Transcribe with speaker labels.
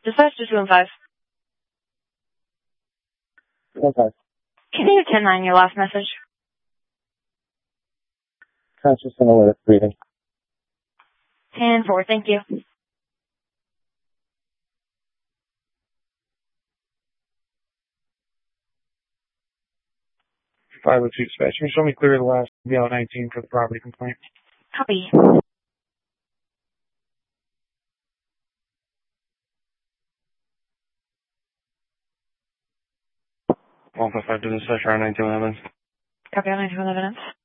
Speaker 1: Dispatch to 215.
Speaker 2: Okay.
Speaker 1: Can you 10-9 your last message?
Speaker 2: Conscious and alert, breathing.
Speaker 1: 10-4, thank you.
Speaker 3: 502 dispatch. Can you show me clear the last VL19 for the property complaint?
Speaker 1: Copy.
Speaker 3: 155 to dispatch around 1911.
Speaker 1: Copy on 1911.